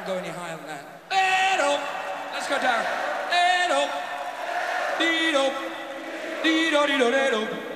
can't go any higher than that. Hey-do. Let's go down. Hey-do. Dee-do. Dee-do, dee-do, dee-do.